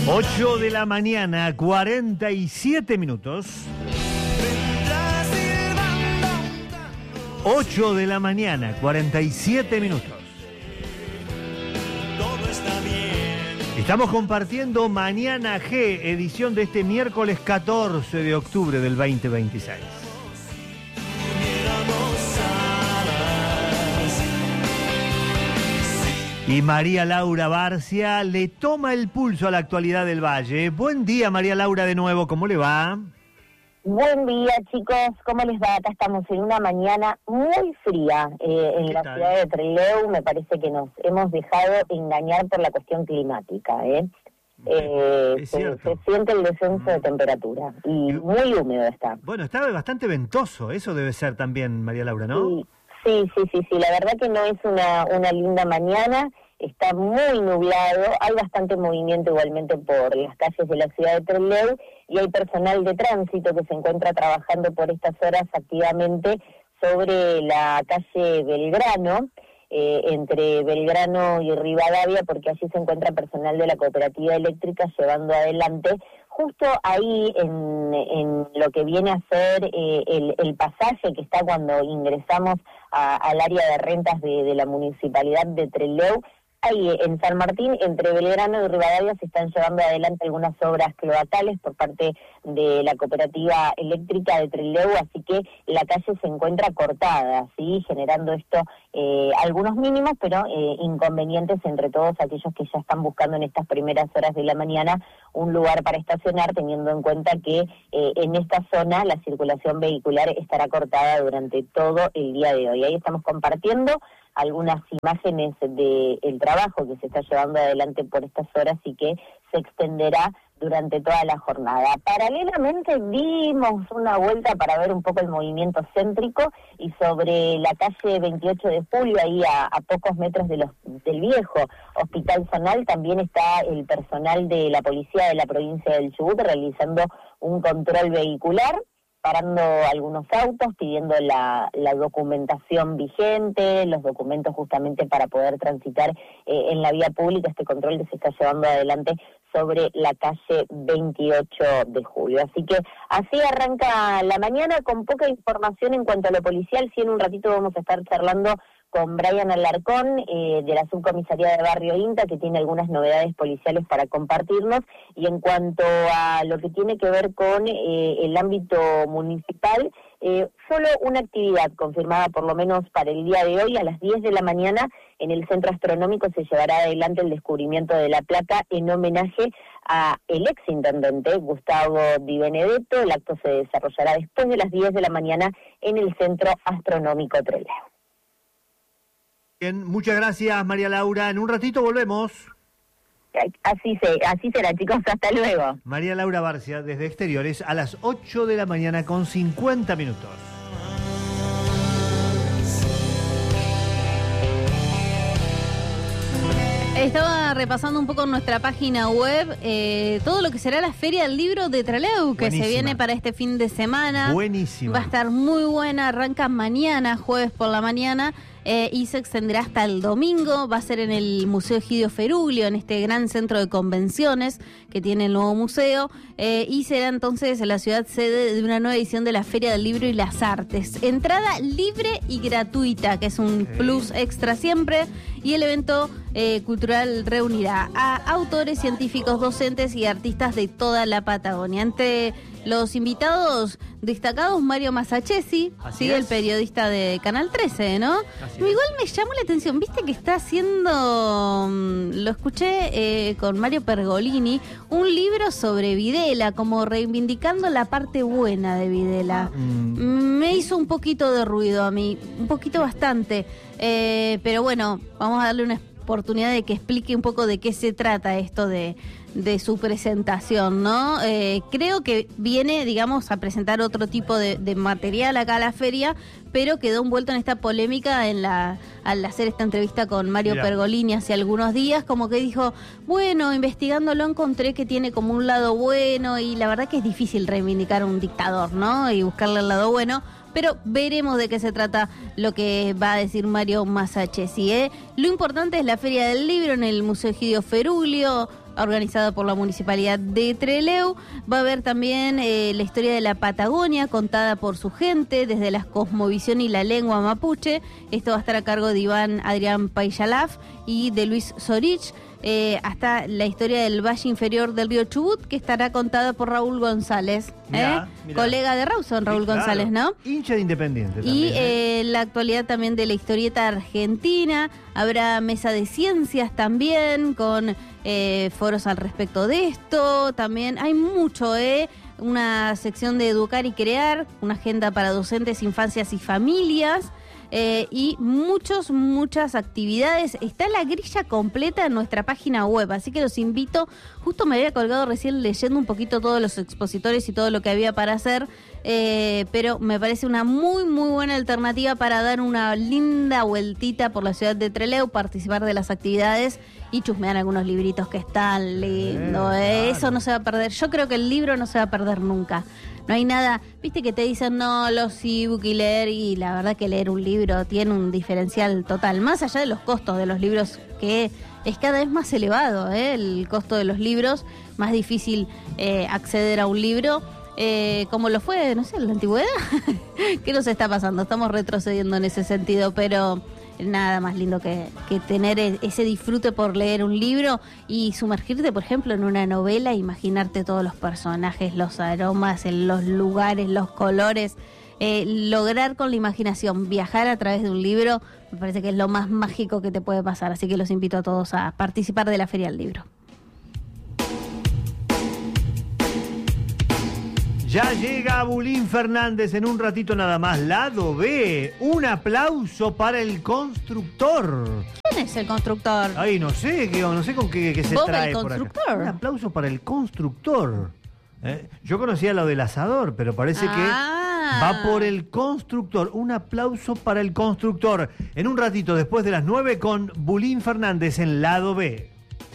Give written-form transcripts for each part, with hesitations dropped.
8 de la mañana, 47 minutos. 8 de la mañana, 47 minutos. Estamos compartiendo Mañana G, edición de este miércoles 14 de octubre del 2026. Y María Laura Barcia le toma el pulso a la actualidad del Valle. Buen día, María Laura, de nuevo, ¿cómo le va? Buen día, chicos, ¿cómo les va? Acá estamos en una mañana muy fría en la ciudad de Trelew. Me parece que nos hemos dejado engañar por la cuestión climática. Se siente el descenso de temperatura y muy húmedo está. Bueno, está bastante ventoso, eso debe ser también, María Laura, ¿no? Sí, la verdad que no es una linda mañana, está muy nublado, hay bastante movimiento igualmente por las calles de la ciudad de Trelew y hay personal de tránsito que se encuentra trabajando por estas horas activamente sobre la calle Belgrano, entre Belgrano y Rivadavia, porque allí se encuentra personal de la cooperativa eléctrica llevando adelante justo ahí en lo que viene a ser el pasaje que está cuando ingresamos al área de rentas de la municipalidad de Trelew. Ahí en San Martín, entre Belgrano y Rivadavia, se están llevando adelante algunas obras cloacales por parte de la cooperativa eléctrica de Trelew, así que la calle se encuentra cortada, ¿sí? Generando esto algunos mínimos, pero inconvenientes entre todos aquellos que ya están buscando en estas primeras horas de la mañana un lugar para estacionar, teniendo en cuenta que en esta zona la circulación vehicular estará cortada durante todo el día de hoy. Ahí estamos compartiendo algunas imágenes del trabajo que se está llevando adelante por estas horas y que se extenderá durante toda la jornada. Paralelamente dimos una vuelta para ver un poco el movimiento céntrico y sobre la calle 28 de Julio, ahí a pocos metros del viejo Hospital Zonal, también está el personal de la policía de la provincia del Chubut realizando un control vehicular, parando algunos autos, pidiendo la documentación vigente, los documentos justamente para poder transitar en la vía pública, este control que se está llevando adelante sobre la calle 28 de julio. Así que así arranca la mañana con poca información en cuanto a lo policial. Sí, en un ratito vamos a estar charlando con Brian Alarcón de la subcomisaría de Barrio INTA, que tiene algunas novedades policiales para compartirnos. Y en cuanto a lo que tiene que ver con el ámbito municipal, solo una actividad confirmada por lo menos para el día de hoy. A las 10 de la mañana en el Centro Astronómico se llevará adelante el descubrimiento de la placa en homenaje a el exintendente Gustavo Di Benedetto. El acto se desarrollará después de las 10 de la mañana en el Centro Astronómico Trelew. Bien, muchas gracias, María Laura. En un ratito volvemos. Así será, chicos. Hasta luego. María Laura Barcia, desde Exteriores, a las 8 de la mañana con 50 minutos. Estaba repasando un poco en nuestra página web todo lo que será la Feria del Libro de Trelew, que se viene para este fin de semana. Buenísimo. Va a estar muy buena, arranca mañana, jueves por la mañana, y se extenderá hasta el domingo. Va a ser en el Museo Egidio Feruglio, en este gran centro de convenciones que tiene el nuevo museo, y será entonces la ciudad sede de una nueva edición de la Feria del Libro y las Artes. Entrada libre y gratuita, que es un plus extra siempre, y el evento cultural reunirá a autores, científicos, docentes y artistas de toda la Patagonia. Entre los invitados destacados, Mario Masachesi, ¿sí? El periodista de Canal 13, ¿no? Igual me llamó la atención, viste que está haciendo, lo escuché con Mario Pergolini, un libro sobre Videla, como reivindicando la parte buena de Videla. Me hizo un poquito de ruido a mí, un poquito bastante, pero bueno, vamos a darle una oportunidad de que explique un poco de qué se trata esto de su presentación, ¿no? Creo que viene, digamos, a presentar otro tipo de material acá a la feria, pero quedó envuelto en esta polémica al hacer esta entrevista con Mario Pergolini hace algunos días, como que dijo, bueno, investigándolo encontré que tiene como un lado bueno, y la verdad que es difícil reivindicar a un dictador, ¿no? Y buscarle el lado bueno. Pero veremos de qué se trata lo que va a decir Mario Masachesi, ¿eh? Lo importante es la Feria del Libro en el Museo Egidio Feruglio. organizado por la Municipalidad de Trelew. Va a haber también la historia de la Patagonia, contada por su gente, desde la cosmovisión y la lengua mapuche. Esto va a estar a cargo de Iván Adrián Paixalaf y de Luis Sorich. Hasta la historia del Valle Inferior del río Chubut, que estará contada por Raúl González, Mirá. colega de Rawson, Raúl González, ¿no? Hincha de Independiente Y también. la actualidad también de la historieta argentina. Habrá mesa de ciencias también, con foros al respecto de esto. También hay mucho, una sección de educar y crear, una agenda para docentes, infancias y familias. Y muchas actividades. Está la grilla completa en nuestra página web, así que los invito. Justo me había colgado recién leyendo un poquito todos los expositores y todo lo que había para hacer, pero me parece una muy buena alternativa para dar una linda vueltita por la ciudad de Trelew, participar de las actividades y chusmear algunos libritos que están lindos. Claro. Eso no se va a perder. Yo creo que el libro no se va a perder nunca. No hay nada, viste que te dicen no, los ebook y leer, y la verdad que leer un libro tiene un diferencial total, más allá de los costos de los libros, que es cada vez más elevado, el costo de los libros, más difícil acceder a un libro, como lo fue, no sé, en la antigüedad. ¿Qué nos está pasando? Estamos retrocediendo en ese sentido, pero nada más lindo que tener ese disfrute por leer un libro y sumergirte, por ejemplo, en una novela, imaginarte todos los personajes, los aromas, los lugares, los colores, lograr con la imaginación viajar a través de un libro, me parece que es lo más mágico que te puede pasar, así que los invito a todos a participar de la Feria del Libro. Ya llega Bulín Fernández en un ratito nada más. Lado B. Un aplauso para el constructor. ¿Quién es el constructor? Ay, no sé con qué se ¿Bob trae el por acá. constructor? Un aplauso para el constructor. Yo conocía lo del asador, pero parece que va por el constructor. Un aplauso para el constructor. En un ratito, después de las 9, con Bulín Fernández en Lado B.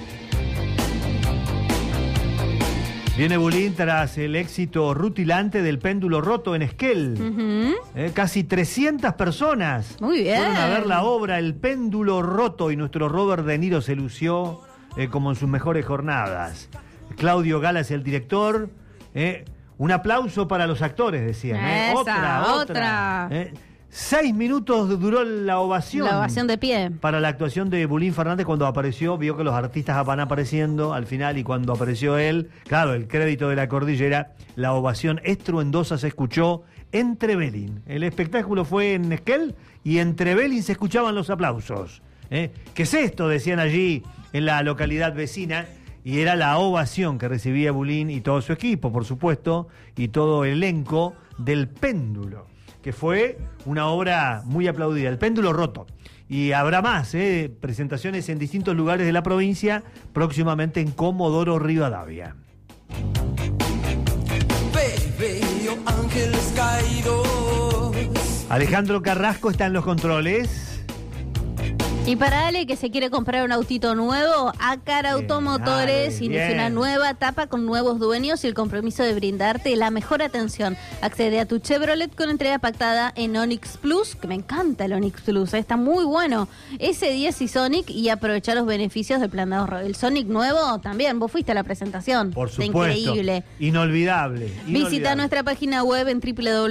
Viene Bulín tras el éxito rutilante del péndulo roto en Esquel. Casi 300 personas Muy bien. fueron a ver la obra El péndulo roto, y nuestro Robert De Niro se lució como en sus mejores jornadas. Claudio Gala es el director. Un aplauso para los actores, decían. Otra. 6 minutos duró la ovación. La ovación de pie. Para la actuación de Bulín Fernández cuando apareció, vio que los artistas van apareciendo al final, y cuando apareció él, claro, el crédito de la cordillera, la ovación estruendosa se escuchó en Trevelin. El espectáculo fue en Esquel y en Trevelin se escuchaban los aplausos. ¿Qué es esto?, decían allí en la localidad vecina, y era la ovación que recibía Bulín y todo su equipo, por supuesto, y todo el elenco del péndulo, que fue una obra muy aplaudida, El péndulo roto. Y habrá más, presentaciones en distintos lugares de la provincia, próximamente en Comodoro Rivadavia. Alejandro Carrasco está en los controles. Y para Ale, que se quiere comprar un autito nuevo, Acar Automotores inicia una nueva etapa con nuevos dueños y el compromiso de brindarte la mejor atención. Accede a tu Chevrolet con entrega pactada en Onix Plus, que me encanta el Onix Plus, está muy bueno. S10 y Sonic, y aprovecha los beneficios del plan de ahorro. El Sonic nuevo también, vos fuiste a la presentación. Por supuesto. Está increíble. Inolvidable. Visita nuestra página web en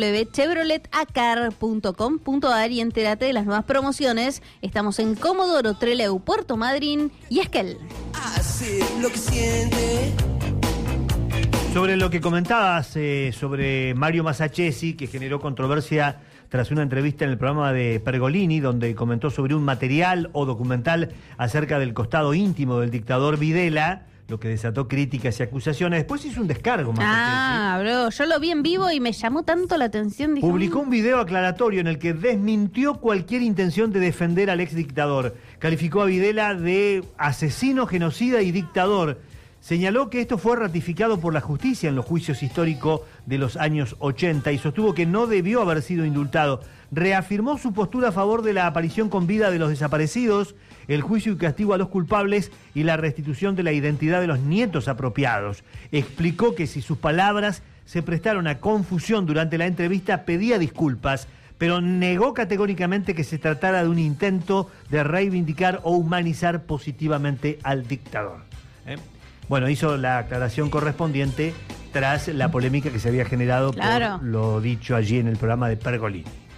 www.chevroletacar.com.ar y entérate de las nuevas promociones. Estamos en Comodoro, Trelew, Puerto Madryn y Esquel. Hace lo que siente. Sobre lo que comentabas sobre Mario Masachesi, que generó controversia tras una entrevista en el programa de Pergolini, donde comentó sobre un material o documental acerca del costado íntimo del dictador Videla, lo que desató críticas y acusaciones. Después hizo un descargo, Masachesi. Bro, yo lo vi en vivo y me llamó tanto la atención. Dije, Publicó un video aclaratorio en el que desmintió cualquier intención de defender al exdictador. Calificó a Videla de asesino, genocida y dictador. Señaló que esto fue ratificado por la justicia en los juicios históricos de los años 80 y sostuvo que no debió haber sido indultado. Reafirmó su postura a favor de la aparición con vida de los desaparecidos, el juicio y castigo a los culpables y la restitución de la identidad de los nietos apropiados. Explicó que si sus palabras se prestaron a confusión durante la entrevista, pedía disculpas, pero negó categóricamente que se tratara de un intento de reivindicar o humanizar positivamente al dictador. Bueno, hizo la aclaración correspondiente tras la polémica que se había generado Claro. por lo dicho allí en el programa de Pergolini.